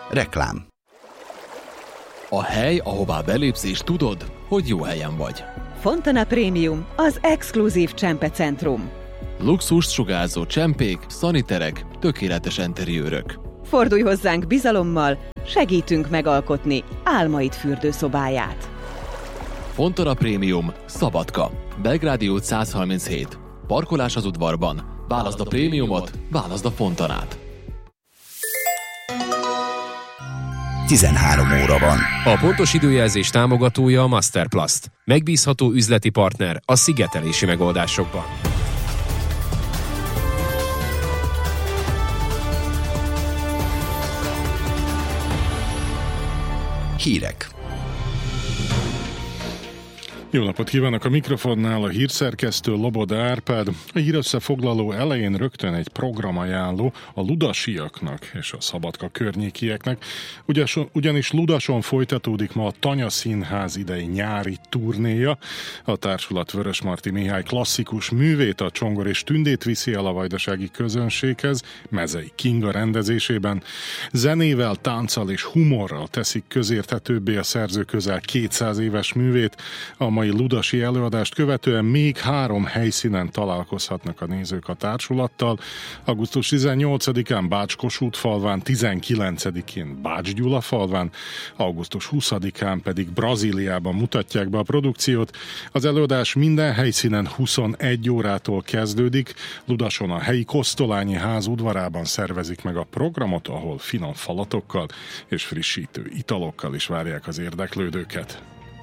Reklám. A hely, ahová belépsz és tudod, hogy jó helyen vagy. Fontana Premium, az exkluzív csempecentrum. Luxust sugárzó csempék, szaniterek, tökéletes enteriőrök. Fordulj hozzánk bizalommal, segítünk megalkotni álmaid fürdőszobáját. Fontana Premium, Szabadka, Belgrádi út 137. Parkolás az udvarban. Válaszd a prémiumot, válaszd a Fontanát. 13 óra van. A pontos időjelzés támogatója a Masterplast. Megbízható üzleti partner a szigetelési megoldásokban. Hírek. Jó napot kívánok, a mikrofonnál a hírszerkesztő Loboda Árpád. A hírösszefoglaló elején rögtön egy programajánló a ludasiaknak és a Szabadka környékieknek, ugyanis Ludason folytatódik ma a Tanya Színház idei nyári turnéja. A társulat Vörösmarty Mihály klasszikus művét, a Csongor és Tündét viszi el a vajdasági közönséghez, Mezei Kinga rendezésében. Zenével, tánccal és humorral teszik közérthetőbbé a szerző közel 200 éves művét. A mai ludasi előadást követően még 3 helyszínen találkozhatnak a nézők a társulattal. Augusztus 18-án Bács-Kossuth-falván, 19-én Bács-Gyula-falván, augusztus 20-án pedig Brazíliában mutatják be a produkciót. Az előadás minden helyszínen 21 órától kezdődik. Ludason a helyi Kosztolányi ház udvarában szervezik meg a programot, ahol finom falatokkal és frissítő italokkal is várják az érdeklődőket.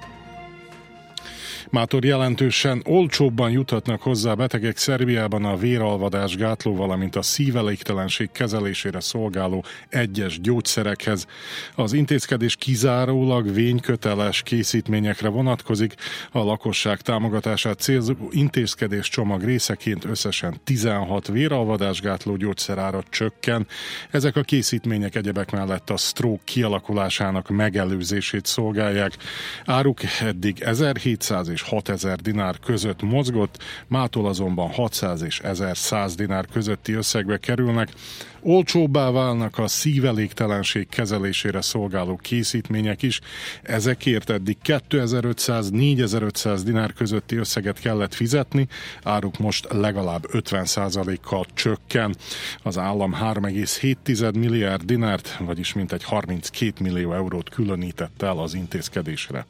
Mától jelentősen olcsóbban juthatnak hozzá betegek Szerbiában a véralvadás gátló, valamint a szívelégtelenség kezelésére szolgáló egyes gyógyszerekhez. Az intézkedés kizárólag vényköteles készítményekre vonatkozik. A lakosság támogatását célzó intézkedés csomag részeként összesen 16 véralvadás gátló gyógyszerára csökken. Ezek a készítmények egyebek mellett a stroke kialakulásának megelőzését szolgálják. Áruk eddig 1700 és 6000 dinár között mozgott, mától azonban 600 és 1100 dinár közötti összegbe kerülnek. Olcsóbbá válnak a szívelégtelenség kezelésére szolgáló készítmények is. Ezekért eddig 2500-4500 dinár közötti összeget kellett fizetni, áruk most legalább 50%-kal csökken. Az állam 3,7 milliárd dinárt, vagyis mintegy 32 millió eurót különített el az intézkedésre.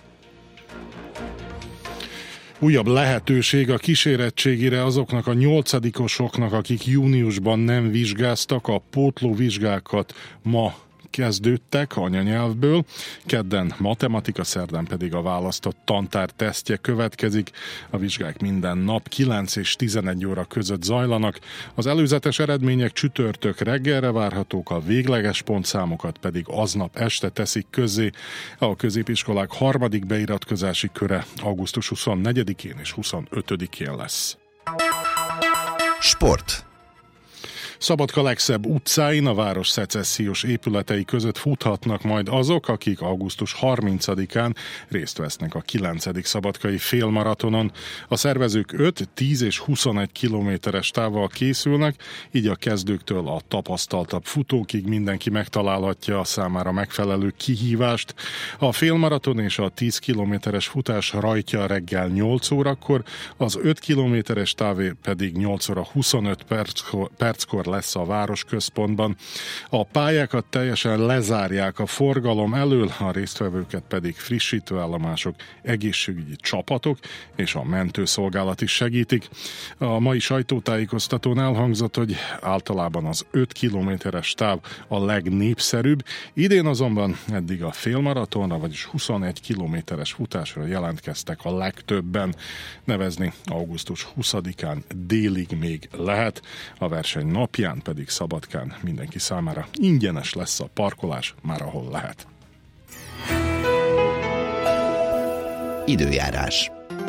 Újabb lehetőség a kísérettségire azoknak a 8-osoknak, akik júniusban nem vizsgáztak, a pótlóvizsgákat ma kezdődtek anyanyelvből, kedden matematika, szerdán pedig a választott tantár tesztje következik. A vizsgák minden nap 9 és 11 óra között zajlanak. Az előzetes eredmények csütörtök reggelre várhatók, a végleges pontszámokat pedig aznap este teszik közzé. A középiskolák harmadik beiratkozási köre augusztus 24-én és 25-én lesz. Sport. Szabadka legszebb utcáin, a város szecessziós épületei között futhatnak majd azok, akik augusztus 30-án részt vesznek a 9. szabadkai félmaratonon. A szervezők 5, 10 és 21 kilométeres távval készülnek, így a kezdőktől a tapasztaltabb futókig mindenki megtalálhatja a számára megfelelő kihívást. A félmaraton és a 10 kilométeres futás rajtja reggel 8 órakor, az 5 kilométeres távé pedig 8 óra 25 perckor lesz a városközpontban. A pályákat teljesen lezárják a forgalom elől, a résztvevőket pedig frissítőállomások, egészségügyi csapatok és a mentőszolgálat is segítik. A mai sajtótájékoztatón elhangzott, hogy általában az 5 kilométeres táv a legnépszerűbb, idén azonban eddig a félmaratonra, vagyis 21 kilométeres futásra jelentkeztek a legtöbben. Nevezni augusztus 20-án délig még lehet, a verseny napján pedig Szabadkán mindenki számára ingyenes lesz a parkolás, már ahol lehet. Időjárás.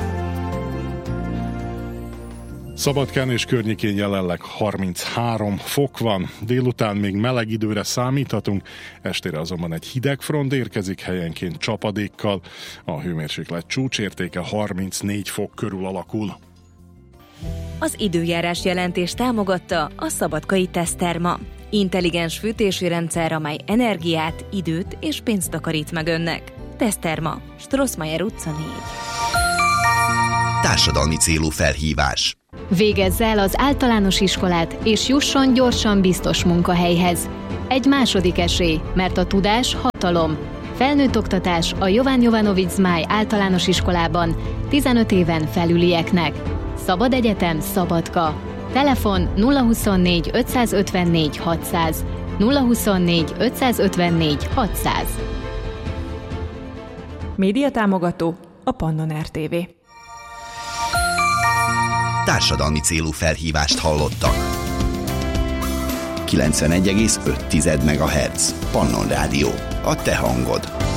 Szabadkán és környékén jelenleg 33 fok van, délután még meleg időre számíthatunk, estére azonban egy hideg front érkezik, helyenként csapadékkal, a hőmérséklet csúcsértéke 34 fok körül alakul. Az időjárás jelentés támogatta a Szabadkai Teszterma. Intelligens fűtési rendszer, amely energiát, időt és pénzt takarít meg önnek. Teszterma, Strossmayer utca 4. Társadalmi célú felhívás. Végezze el az általános iskolát, és jusson gyorsan biztos munkahelyhez. Egy második esély, mert a tudás hatalom. Felnőtt oktatás a Jovan Jovanović Zmaj általános iskolában 15 éven felülieknek. Szabad egyetem, Szabadka. Telefon 024 554 600. 024 554 600. Média támogató a Pannon RTV. Társadalmi célú felhívást hallottak. 91,5 MHz. Pannon Rádió. A te hangod.